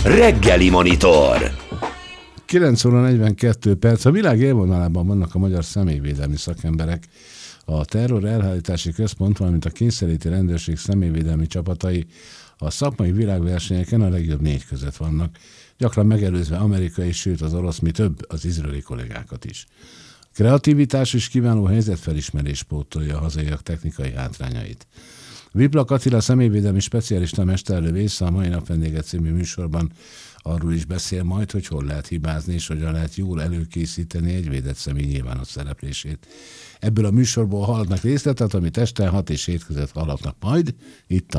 Reggeli Monitor. 9 óra 42 perc. A világ élvonalában vannak a magyar személyvédelmi szakemberek. A Terror Elhárítási Központ, valamint a kényszeríti rendőrség személyvédelmi csapatai a szakmai világversenyeken a legjobb 4 között vannak, gyakran megelőzve amerikai, sőt az orosz, mi több, az izraeli kollégákat is. A kreativitás és kiváló helyzetfelismerés pótolja a hazaiak technikai hátrányait. Viplak Attila személyvédelmi specialista mesterlövész a Mai Nap Vendége című műsorban arról is beszél majd, hogy hol lehet hibázni, és hogyan lehet jól előkészíteni egy védett személy nyilvános szereplését. Ebből a műsorból hallhatnak részletet, amit este 6 és 7 között hallhatnak majd itt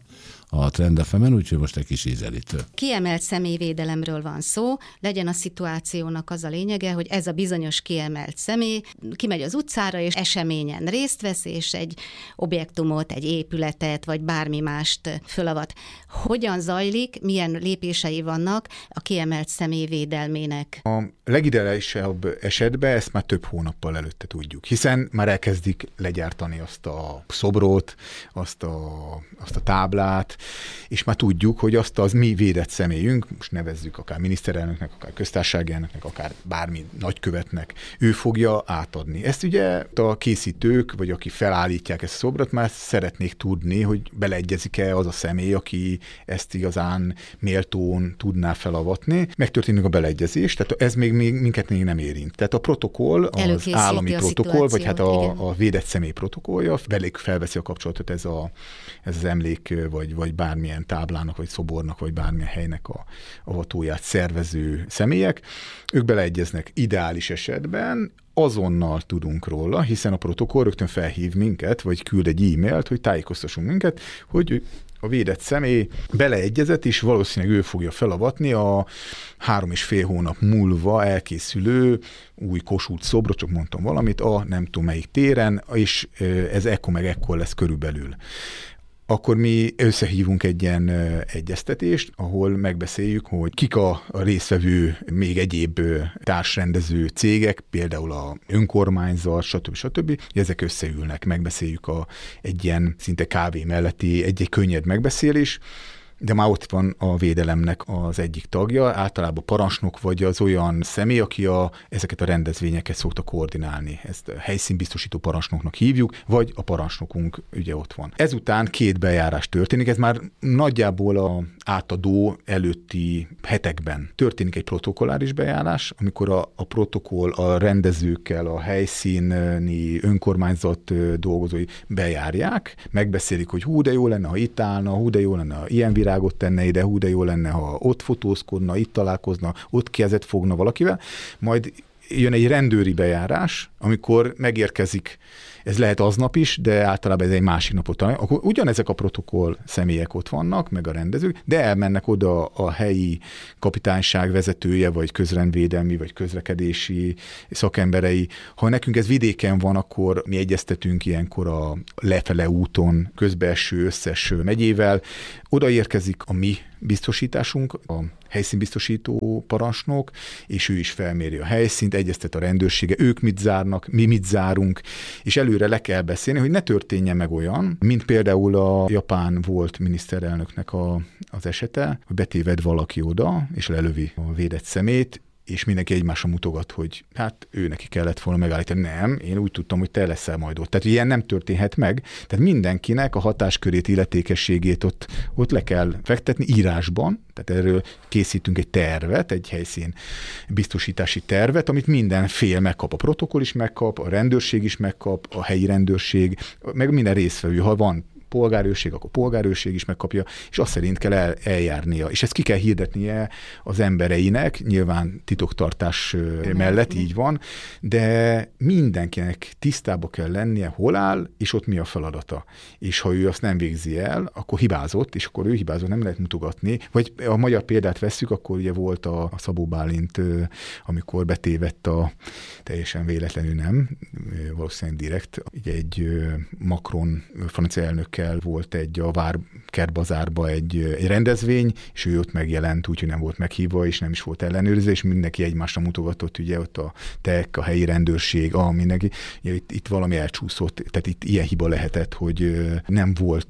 a Trend FM-en, úgyhogy most egy kis ízelítő. Kiemelt személyvédelemről van szó, legyen a szituációnak az a lényege, hogy ez a bizonyos kiemelt személy kimegy az utcára, és eseményen részt vesz, és egy objektumot, egy épületet, vagy bármi mást fölavat. Hogyan zajlik, milyen lépései vannak a kiemelt személy védelmének? A legideálisabb esetben ezt már több hónappal előtte tudjuk, hiszen már elkezdik legyártani azt a szobrot, azt a táblát, és már tudjuk, hogy azt az mi védett személyünk, most nevezzük akár miniszterelnöknek, akár köztársasági elnöknek, akár bármi nagykövetnek, ő fogja átadni. Ezt ugye a készítők, vagy aki felállítják ezt a szobrot, már szeretnék tudni, hogy beleegyezik-e az a személy, aki ezt igazán méltón tudná felavatni. Megtörténik a beleegyezés, tehát ez még minket még nem érint. Tehát a protokoll, az állami protokoll, vagy hát a védett személy protokollja, velük felveszi a kapcsolatot ez az emlék, vagy bármilyen táblának, vagy szobornak, vagy bármilyen helynek a avatóját szervező személyek. Ők beleegyeznek ideális esetben, azonnal tudunk róla, hiszen a protokoll rögtön felhív minket, vagy küld egy e-mailt, hogy tájékoztassunk minket, hogy a védett személy beleegyezett, és valószínűleg ő fogja felavatni a 3,5 hónap múlva elkészülő új Kossuth szobrot, csak mondtam valamit, a nem tudom melyik téren, és ez ekkor lesz körülbelül. Akkor mi összehívunk egy ilyen egyeztetést, ahol megbeszéljük, hogy kik a résztvevő még egyéb társrendező cégek, például a önkormányzat, stb. Ezek összeülnek, megbeszéljük egy ilyen szinte kávé melletti egy könnyed megbeszélés, de már ott van a védelemnek az egyik tagja, általában parancsnok vagy az olyan személy, aki ezeket a rendezvényeket szokta koordinálni. Ezt a helyszínbiztosító parancsnoknak hívjuk, vagy a parancsnokunk ugye ott van. Ezután 2 bejárás történik, ez már nagyjából a átadó előtti hetekben történik egy protokolláris bejárás, amikor a protokoll a rendezőkkel, a helyszíni önkormányzat dolgozói bejárják, megbeszélik, hogy hú, de jó lenne, ha itt állna, hú, de jó lenne, ha ilyen virágot tenne ide, hú, de jó lenne, ha ott fotózkodna, itt találkozna, ott kezet fogna valakivel, majd jön egy rendőri bejárás, amikor megérkezik, ez lehet aznap is, de általában ez egy másik napot talán. Akkor ugyanezek a protokoll személyek ott vannak, meg a rendezők, de elmennek oda a helyi kapitányság vezetője, vagy közrendvédelmi, vagy közlekedési szakemberei. Ha nekünk ez vidéken van, akkor mi egyeztetünk ilyenkor a lefele úton közbeeső összes megyével. Oda érkezik a mi biztosításunk, a helyszínbiztosító parancsnok, és ő is felméri a helyszínt, egyeztet a rendőrsége, ők mit zárnak, mi mit zárunk, és előre le kell beszélni, hogy ne történjen meg olyan, mint például a japán volt miniszterelnöknek az esete, hogy betéved valaki oda, és lelövi a védett szemét, és mindenki egymásra mutogat, hogy hát ő neki kellett volna megállítani. Nem, én úgy tudtam, hogy te leszel majd ott. Tehát ilyen nem történhet meg. Tehát mindenkinek a hatáskörét, illetékességét ott le kell fektetni írásban, tehát erről készítünk egy tervet, egy helyszín biztosítási tervet, amit minden fél megkap. A protokoll is megkap, a rendőrség is megkap, a helyi rendőrség, meg minden résztvevő. Ha van polgárőrség, akkor polgárőrség is megkapja, és azt szerint kell eljárnia. És ezt ki kell hirdetnie az embereinek, nyilván titoktartás mellett így van, de mindenkinek tisztába kell lennie, hol áll, és ott mi a feladata. És ha ő azt nem végzi el, akkor hibázott, és akkor ő hibázott, nem lehet mutogatni. Vagy a magyar példát vesszük, akkor ugye volt a Szabó Bálint, amikor betévett teljesen véletlenül nem, valószínűleg direkt, ugye egy Macron francia elnök volt a Kertbazárba egy rendezvény, és ő ott megjelent, úgyhogy nem volt meghívva, és nem is volt ellenőrzés, mindenki egymásra mutogatott, ugye ott a TEK, a helyi rendőrség, mindenki. Itt valami elcsúszott, tehát itt ilyen hiba lehetett, hogy nem volt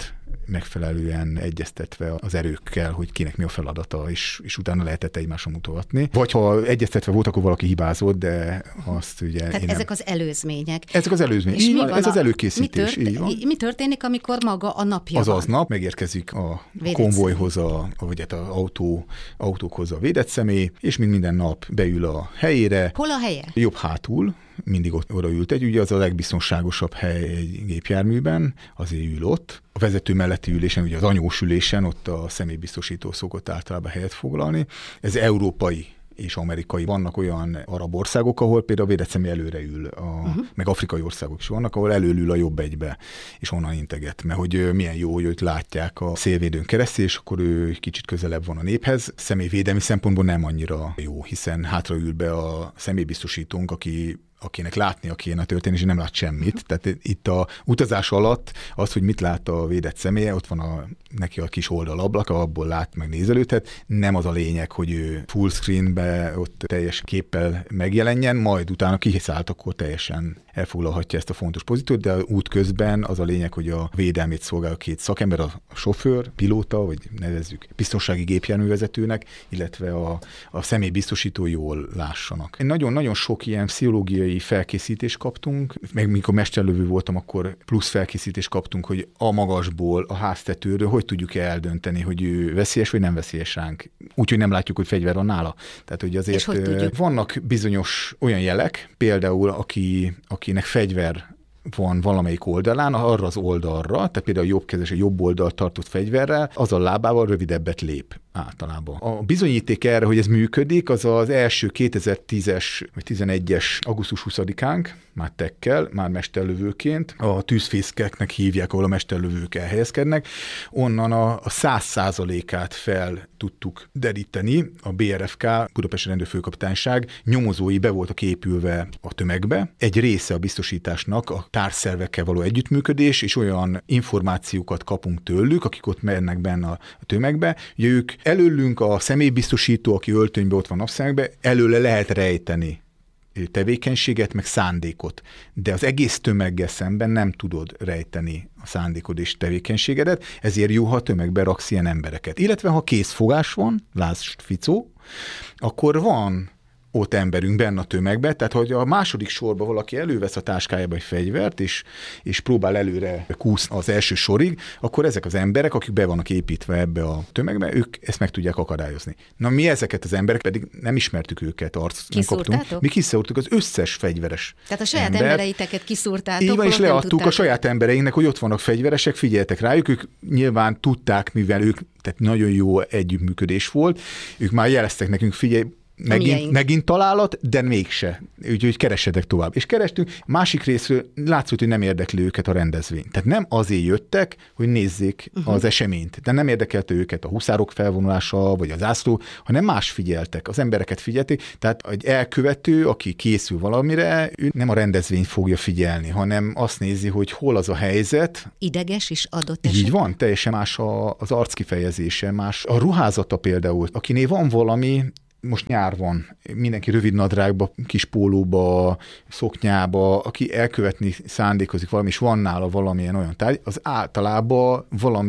megfelelően egyeztetve az erőkkel, hogy kinek mi a feladata, és utána lehetett egymáson mutogatni. Vagy ha egyeztetve volt, akkor valaki hibázott, de azt ugye... Tehát ezek az előzmények. Ezek az előzmények. Így van, ez az előkészítés. Mi történik, amikor maga a napja az van? Aznap megérkezik a konvojhoz, vagy az autókhoz a védett személy, és minden nap beül a helyére. Hol a helye? Jobb hátul, mindig oda ült ugye az a legbiztonságosabb hely egy gépjárműben, azért ül ott. A vezető melletti ülésen, ugye az anyós ülésen, ott a személybiztosító szokott általában helyet foglalni. Ez európai és amerikai. Vannak olyan arab országok, ahol például a védett személy előre ül, meg afrikai országok is vannak, ahol előül a jobb egybe, és onnan integet, mert hogy milyen jó, hogy őt látják a szélvédőn keresztül, és akkor ő kicsit közelebb van a néphez. Személyvédelmi szempontból nem annyira jó, hiszen hátraül be a személybiztosítónk, akinek látnia kéne történni, és nem lát semmit. Tehát itt a utazás alatt az, hogy mit lát a védett személye, ott van neki a kis oldalablaka, abból lát, meg nézelődhet. Nem az a lényeg, hogy ő full screenbe ott teljes képpel megjelenjen, majd utána kiszállt, akkor teljesen elfoglalhatja ezt a fontos pozíciót, de útközben az a lényeg, hogy a védelmét szolgáló két szakember, a sofőr, pilóta, vagy nevezzük biztonsági gépjárművezetőnek, illetve a személybiztosító jól lássanak. Nagyon-nagyon sok ilyen pszichológiai felkészítést kaptunk, meg mikor mesterlövő voltam, akkor plusz felkészítést kaptunk, hogy a magasból, a háztetőről hogy tudjuk eldönteni, hogy ő veszélyes vagy nem veszélyes ránk. Úgyhogy nem látjuk, hogy fegyver van nála. Tehát, hogy azért vannak bizonyos olyan jelek, például akinek fegyver van valamelyik oldalán, arra az oldalra, tehát például a jobbkezes, a jobb oldalt tartott fegyverrel, az a lábával rövidebbet lép általában. A bizonyíték erre, hogy ez működik, az az első 2010-es vagy 11-es augusztus 20-ánk, már tekkel, már mesterlövőként, a tűzfészkeknek hívják, ahol a mesterlövők elhelyezkednek, onnan a 100%-át fel tudtuk deríteni, a BRFK, Budapesti Rendőrfőkapitányság nyomozói be voltak épülve a tömegbe. Egy része a biztosításnak a társszervekkel való együttműködés, és olyan információkat kapunk tőlük, akik ott mennek benne a tömegbe. Ugye ők előlünk a személybiztosító, aki öltönybe ott van napszemekbe, előle lehet rejteni tevékenységet, meg szándékot. De az egész tömeggel szemben nem tudod rejteni a szándékod és tevékenységedet, ezért jó, ha a tömegbe raksz ilyen embereket. Illetve ha készfogás van, lásd Ficó, akkor van ott emberünk benne a tömegbe, tehát hogy a második sorba valaki elővesz a táskájába egy fegyvert, és próbál előre kúszni az első sorig, akkor ezek az emberek, akik be vannak építve ebbe a tömegbe, ők ezt meg tudják akadályozni. Na mi ezeket az emberek pedig nem ismertük őket, nem kaptunk. Mi kiszúrtuk az összes fegyveres Tehát a saját embereiteket kiszúrtátok. Így van, és leadtuk a saját embereinknek, hogy ott vannak fegyveresek, figyeltek rájuk, ők nyilván tudták, mivel ők, tehát nagyon jó együttműködés volt, ők már jeleztek nekünk, figyelj, megint találat, de mégse. Úgyhogy keressetek tovább. És kerestünk, másik részről látszott, hogy nem érdekli őket a rendezvény. Tehát nem azért jöttek, hogy nézzék az eseményt. De nem érdekelte őket a huszárok felvonulása, vagy az zászló, hanem más figyeltek. Az embereket figyelték. Tehát egy elkövető, aki készül valamire, ő nem a rendezvényt fogja figyelni, hanem azt nézi, hogy hol az a helyzet. Ideges is adott esetben. Így van, teljesen más az arckifejezése, más a ruházata például. Akinél van valami, most nyár van, mindenki rövid nadrágba, kis pólóba, szoknyába, aki elkövetni szándékozik valami, és van nála valamilyen olyan tárgy, az általában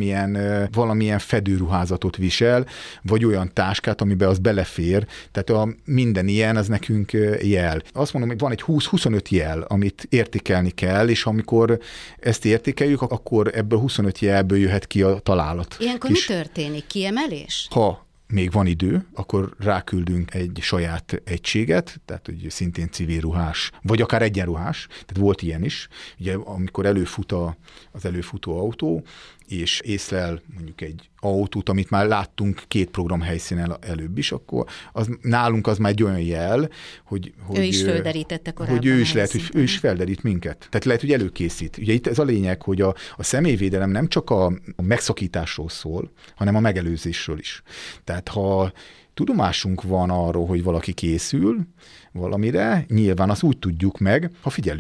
valamilyen fedőruházatot visel, vagy olyan táskát, amiben az belefér, tehát minden ilyen, az nekünk jel. Azt mondom, hogy van egy 20-25 jel, amit értékelni kell, és amikor ezt értékeljük, akkor ebből 25 jelből jöhet ki a találat. Ilyenkor mi történik? Kiemelés? Ha még van idő, akkor ráküldünk egy saját egységet, tehát hogy szintén civil ruhás, vagy akár egyenruhás, tehát volt ilyen is. Ugye amikor előfut az előfutó autó, és észlel mondjuk egy autót, amit már láttunk 2 programhelyszínen előbb is, akkor nálunk az már egy olyan jel, hogy ő is földerítette korábban. Hogy ő is lehet, hogy ő is felderít minket. Tehát lehet, hogy előkészít. Ugye itt ez a lényeg, hogy a személyvédelem nem csak a megszakításról szól, hanem a megelőzésről is. Tehát ha tudomásunk van arról, hogy valaki készül valamire, nyilván azt úgy tudjuk meg, ha figyelünk.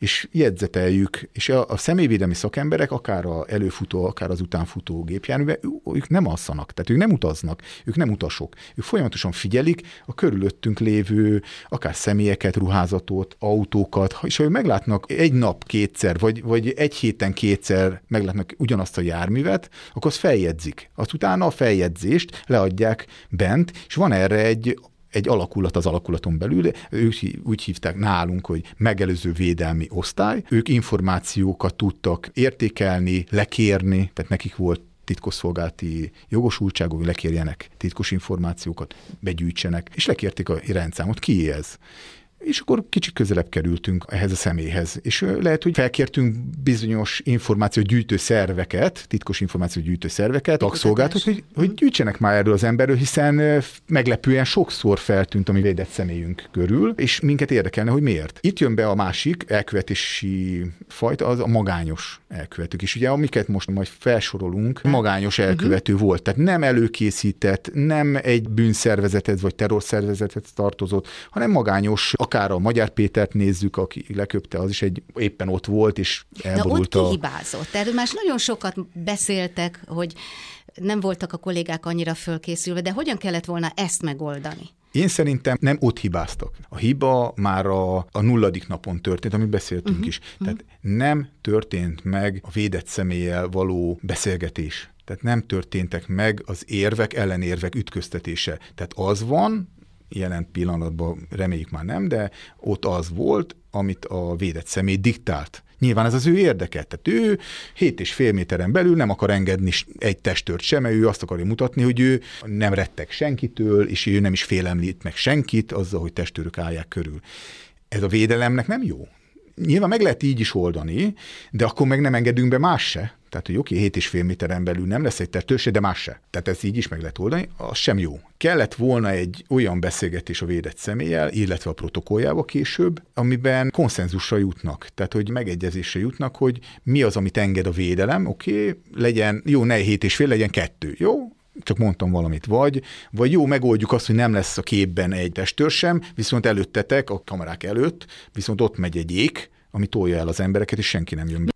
és jegyzeteljük, és a személyvédelmi szakemberek, akár az előfutó, akár az utánfutó gépjárműben, ők nem alszanak, tehát ők nem utaznak, ők nem utasok. Ők folyamatosan figyelik a körülöttünk lévő akár személyeket, ruházatot, autókat, és ha ők meglátnak egy nap kétszer, vagy egy héten kétszer meglátnak ugyanazt a járművet, akkor azt feljegyzik. Azt utána a feljegyzést leadják bent, és van erre egy alakulat az alakulaton belül, ők úgy hívták nálunk, hogy megelőző védelmi osztály. Ők információkat tudtak értékelni, lekérni, tehát nekik volt titkosszolgálati jogosultságok, hogy lekérjenek titkos információkat, begyűjtsenek, és lekérték a rendszámot, kié ez. És akkor kicsit közelebb kerültünk ehhez a személyhez. És lehet, hogy felkértünk bizonyos információgyűjtő szerveket, titkos információgyűjtő szerveket, tagszolgálatot, hogy gyűjtsenek már erről az emberről, hiszen meglepően sokszor feltűnt a mi védett személyünk körül, és minket érdekelne, hogy miért. Itt jön be a másik elkövetési fajta, az a magányos elkövetők. És ugye amiket most majd felsorolunk, magányos elkövető volt. Tehát nem előkészített, nem egy bűnszervezethez vagy terrorszervezethez tartozott, hanem magányos. Akár a Magyar Pétert nézzük, aki leköpte, az is éppen ott volt, és elborult. De ott kihibázott. Erről már nagyon sokat beszéltek, hogy nem voltak a kollégák annyira fölkészülve, de hogyan kellett volna ezt megoldani? Én szerintem nem ott hibáztak. A hiba már a 0. napon történt, amit beszéltünk is. Tehát nem történt meg a védett személlyel való beszélgetés. Tehát nem történtek meg az érvek, ellenérvek ütköztetése. Tehát az van, jelen pillanatban reméljük már nem, de ott az volt, amit a védett személy diktált. Nyilván ez az ő érdeke. Tehát ő 7,5 méteren belül nem akar engedni egy testőrt sem, mert ő azt akarja mutatni, hogy ő nem retteg senkitől, és ő nem is félemlít meg senkit azzal, hogy testőrök állják körül. Ez a védelemnek nem jó. Nyilván meg lehet így is oldani, de akkor meg nem engedünk be más se. Tehát, hogy oké, 7,5 méteren belül nem lesz egy testőr se, de más se. Tehát ez így is meg lehet oldani, az sem jó. Kellett volna egy olyan beszélgetés a védett személlyel, illetve a protokolljába később, amiben konszenzusra jutnak. Tehát, hogy megegyezésre jutnak, hogy mi az, amit enged a védelem, oké, legyen, jó, ne 7,5, legyen 2, jó? Csak mondtam valamit, vagy jó, megoldjuk azt, hogy nem lesz a képben egy testőr sem, viszont előttetek, a kamerák előtt, viszont ott megy egy ék, ami tolja el az embereket, és senki nem jön be.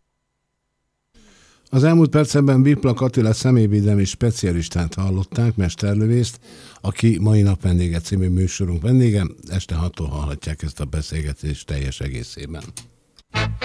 Az elmúlt percekben Biplak Attila személyvédelmi specialistát hallották, mesterlövészt, aki mai nap vendége című műsorunk vendége. Este 6-tól hallhatják ezt a beszélgetést teljes egészében.